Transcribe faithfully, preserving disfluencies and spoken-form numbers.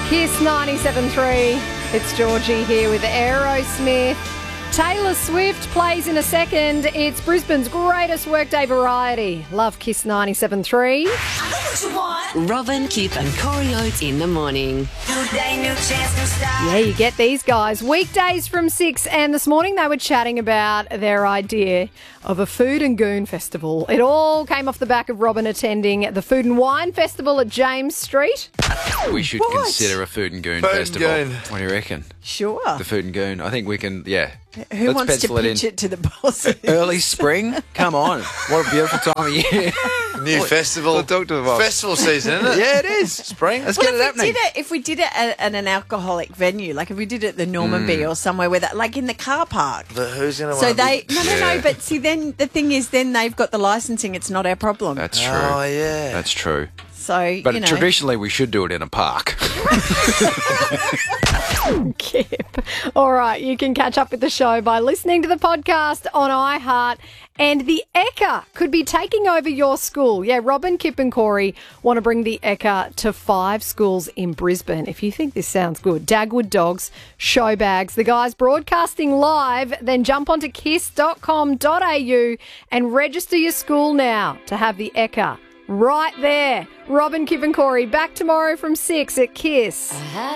Kiss ninety-seven point three. It's Georgie here with Aerosmith. Taylor Swift plays in a second. It's Brisbane's greatest workday variety. Love Kiss ninety-seven point three. Robin, Kip and Corey Oates in the morning. New day, new chance, new start. Yeah, you get these guys. Weekdays from six, and this morning they were chatting about their idea of a food and goon festival. It all came off the back of Robin attending the Food and Wine Festival at James Street. We should What? consider a food and goon Food and festival. goon. What do you reckon? Sure. The food and goon. I think we can, yeah. Who Let's wants to pencil it pitch in. it to the bosses? Early spring? Come on. What a beautiful time of year. New festival. We'll talk to the boss. Festival season, isn't it? Yeah, it is. Spring. Let's Well, get it if we happening. did it, if we did it at, at an alcoholic venue, like if we did it at the Normanby Mm. or somewhere where that, like in the car park. But who's going to So want they, to no, no, no, but see, then the thing is, then they've got the licensing. It's not our problem. That's true. Oh, yeah. That's true. so, But you know. traditionally, we should do it in a park. Kip. All right, you can catch up with the show by listening to the podcast on iHeart. And the Ekka could be taking over your school. Yeah, Robin, Kip and Corey want to bring the Ekka to five schools in Brisbane. If you think this sounds good, Dagwood Dogs, Showbags, the guys broadcasting live, then jump onto kiss dot com dot a u and register your school now to have the Ekka right there. Robin, Kip and Corey back tomorrow from six at Kiss.